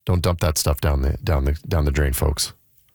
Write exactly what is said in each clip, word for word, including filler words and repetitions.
Don't dump that stuff down the down the down the drain, folks.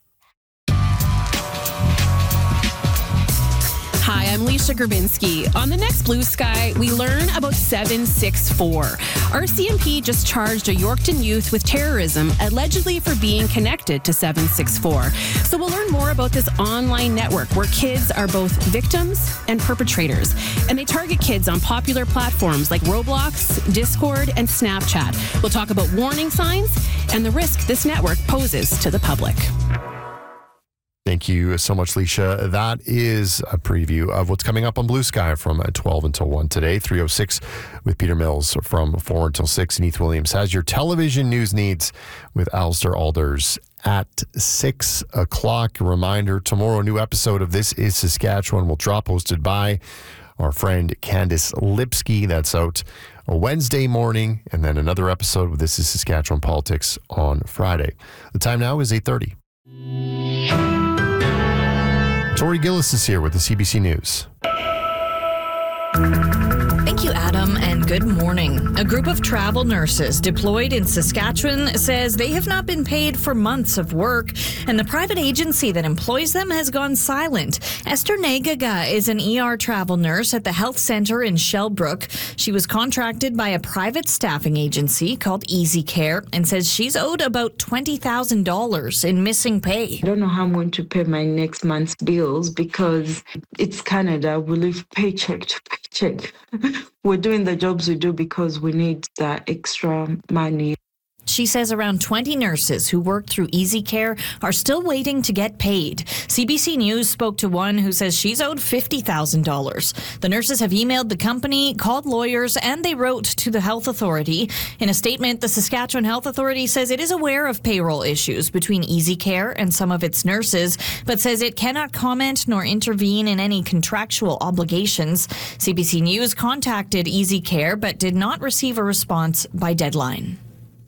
Hi, I'm Leisha Grabinski. On the next Blue Sky, we learn about seven six four. R C M P just charged a Yorkton youth with terrorism, allegedly for being connected to seven six four. So we'll learn more about this online network where kids are both victims and perpetrators. And they target kids on popular platforms like Roblox, Discord, and Snapchat. We'll talk about warning signs and the risk this network poses to the public. Thank you so much, Leisha. That is a preview of what's coming up on Blue Sky from twelve until one today. three oh six with Peter Mills from four until six. And Heath Williams has your television news needs with Alistair Alders at six o'clock. A reminder, tomorrow, a new episode of This is Saskatchewan will drop, hosted by our friend Candice Lipsky. That's out a Wednesday morning. And then another episode of This is Saskatchewan Politics on Friday. The time now is eight thirty. Tori Gillis is here with the C B C News. Thank you, Adam, and good morning. A group of travel nurses deployed in Saskatchewan says they have not been paid for months of work, and the private agency that employs them has gone silent. Esther Negaga is an E R travel nurse at the health center in Shellbrook. She was contracted by a private staffing agency called Easy Care and says she's owed about twenty thousand dollars in missing pay. I don't know how I'm going to pay my next month's bills because it's Canada. We live paycheck to paycheck. We're doing the jobs we do because we need that extra money. She says around twenty nurses who worked through Easy Care are still waiting to get paid. C B C News spoke to one who says she's owed fifty thousand dollars. The nurses have emailed the company, called lawyers, and they wrote to the health authority. In a statement, the Saskatchewan Health Authority says it is aware of payroll issues between Easy Care and some of its nurses, but says it cannot comment nor intervene in any contractual obligations. C B C News contacted Easy Care but did not receive a response by deadline.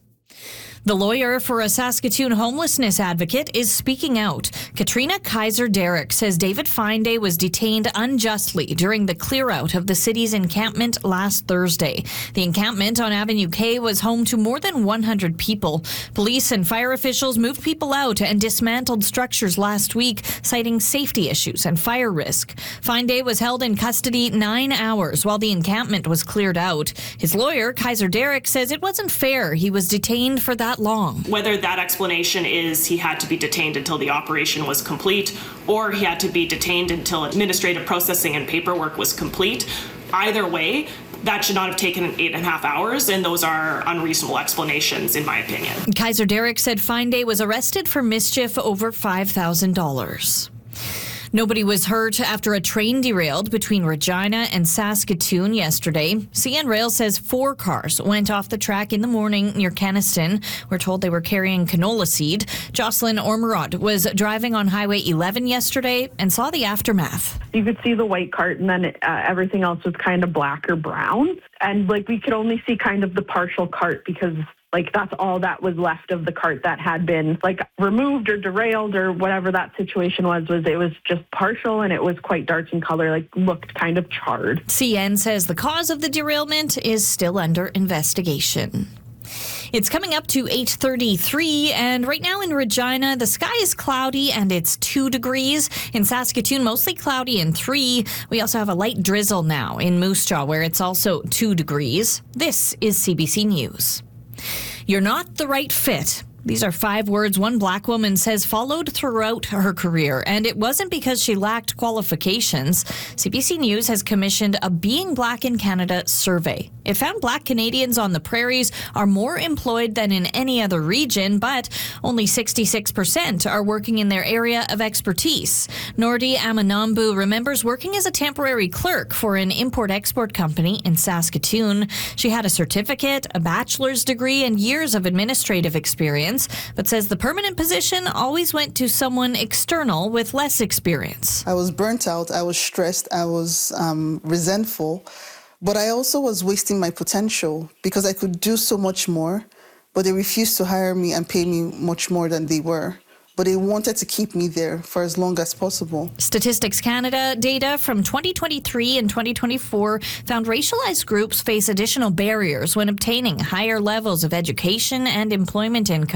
The lawyer for a Saskatoon homelessness advocate is speaking out. Katrina Kaiser-Derrick says David Finday was detained unjustly during the clear-out of the city's encampment last Thursday. The encampment on Avenue K was home to more than one hundred people. Police and fire officials moved people out and dismantled structures last week, citing safety issues and fire risk. Finday was held in custody nine hours while the encampment was cleared out. His lawyer, Kaiser-Derrick, says it wasn't fair he was detained for that long. Whether that explanation is he had to be detained until the operation was complete or he had to be detained until administrative processing and paperwork was complete, either way, that should not have taken eight and a half hours, and those are unreasonable explanations, in my opinion. Kaiser-Derrick said Finday was arrested for mischief over five thousand dollars. Nobody was hurt after a train derailed between Regina and Saskatoon yesterday. C N Rail says four cars went off the track in the morning near Kenaston. We're told they were carrying canola seed. Jocelyn Ormerod was driving on Highway eleven yesterday and saw the aftermath. You could see the white cart, and then uh, everything else was kind of black or brown. And like we could only see kind of the partial cart because like that's all that was left of the cart that had been like removed or derailed or whatever that situation was, was it was just partial and it was quite dark in color, like looked kind of charred. C N says the cause of the derailment is still under investigation. It's coming up to eight thirty-three, and right now in Regina, the sky is cloudy and it's two degrees. In Saskatoon, mostly cloudy and three. We also have a light drizzle now in Moose Jaw, where it's also two degrees. This is C B C News. You're not the right fit. These are five words one black woman says followed throughout her career, and it wasn't because she lacked qualifications. C B C News has commissioned a Being Black in Canada survey. It found black Canadians on the prairies are more employed than in any other region, but only sixty-six percent are working in their area of expertise. Nordi Amanambu remembers working as a temporary clerk for an import-export company in Saskatoon. She had a certificate, a bachelor's degree, and years of administrative experience, but says the permanent position always went to someone external with less experience. I was burnt out, I was stressed, I was um, resentful, but I also was wasting my potential because I could do so much more, but they refused to hire me and pay me much more than they were. But they wanted to keep me there for as long as possible. Statistics Canada data from twenty twenty-three and twenty twenty-four found racialized groups face additional barriers when obtaining higher levels of education and employment income.